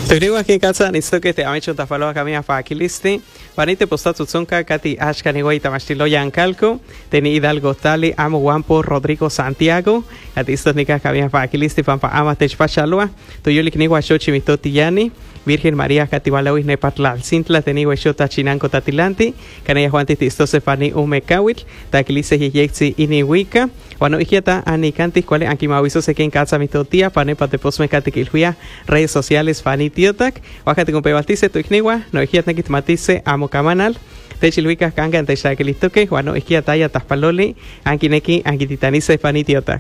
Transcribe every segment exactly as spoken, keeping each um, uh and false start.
Tugriwa que casa nisto que te amicho tafalo kamia fa akilisti panite postatu tsonka kati ashkani goita mastilo yancalco teni Hidalgo tali amo guampo Rodrigo Santiago kati istos nika kamia fa akilisti pampa ama techpachalua tuyuli kniwa shochi mitotiyani Virgen María Catibalawis Nepatlal Sintla teniwa shota chinanco tatilanti kanaya Juan tisto sefani umekawit takilise yeyexi iniwika wano ikiata anikanti kwale ankimawiso seken katsa mitotia panepa te posmekati kilhuia redes sociales fani tiotak wakati kumpebaltice tu ikniwa no ikiat nekitmatise amo kamanal techilwika kanga antexakilitoke wano ikiata ya taspaloli ankineki ankititanise fani tiotak.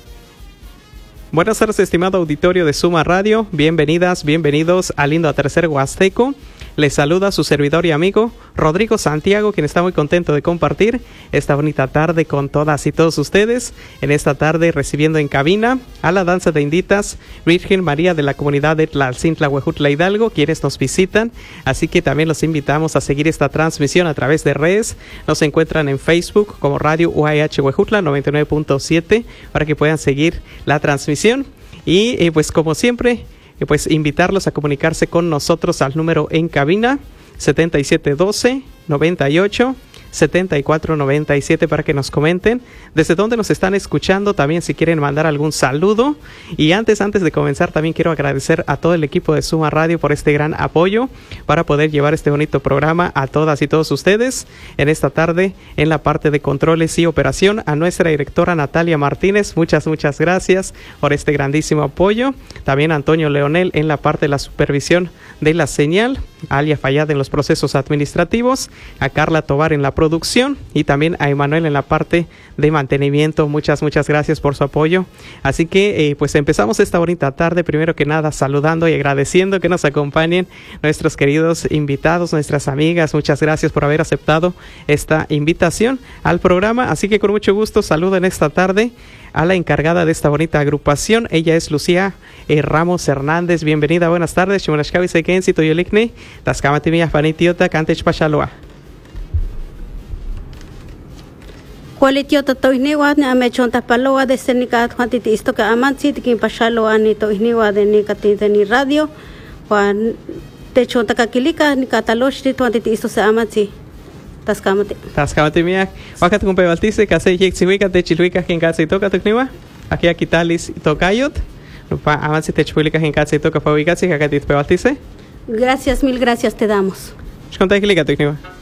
Buenas tardes, estimado auditorio de Suma Radio. Bienvenidas, bienvenidos al lindo Tercer Huasteco. Les saluda su servidor y amigo Rodrigo Santiago, quien está muy contento de compartir esta bonita tarde con todas y todos ustedes. En esta tarde recibiendo en cabina a la danza de Inditas Virgen María de la comunidad de Tlalcintla, Huejutla, Hidalgo, quienes nos visitan. Así que también los invitamos a seguir esta transmisión a través de redes. Nos encuentran en Facebook como Radio U A H Huejutla noventa y nueve punto siete para que puedan seguir la transmisión. Y eh, pues como siempre, eh, pues invitarlos a comunicarse con nosotros al número en cabina setenta y siete doce noventa y ocho setenta y cuatro noventa y siete para que nos comenten desde dónde nos están escuchando, también si quieren mandar algún saludo. Y antes, antes de comenzar, también quiero agradecer a todo el equipo de Suma Radio por este gran apoyo para poder llevar este bonito programa a todas y todos ustedes. En esta tarde, en la parte de controles y operación, a nuestra directora Natalia Martínez, muchas, muchas gracias por este grandísimo apoyo. También a Antonio Leonel en la parte de la supervisión de la señal, a Alia Fayad en los procesos administrativos, a Carla Tobar en la producción y también a Emanuel en la parte de mantenimiento. Muchas, muchas gracias por su apoyo. Así que eh, pues empezamos esta bonita tarde, primero que nada saludando y agradeciendo que nos acompañen nuestros queridos invitados, nuestras amigas. Muchas gracias por haber aceptado esta invitación al programa. Así que con mucho gusto saludo en esta tarde a la encargada de esta bonita agrupación. Ella es Lucía eh, Ramos Hernández. Bienvenida, buenas tardes. Chumanashkawi Sekensi Toyolikni, Taskamati Fanitiota, Cantech Pachaloa. Kualitiota toihniwa ni amechonta paloa de senica cuantiti isto que amansi tikin pachaloa ni toihniwa de ni katita ni radio Juan te chonta kakilika ni katalosh ni cuantiti isto se amansi. Taskamati. Taskamati mia. Wakat kumpe baltise kase yexiwika te chilwika kin katse toka tukniwa. Aquí aquí talis tokayot. Pa amansi te chilwika kin katse toka pawikatsi kakatit pe baltise. Gracias, mil gracias te damos. Chonta kilika tukniwa.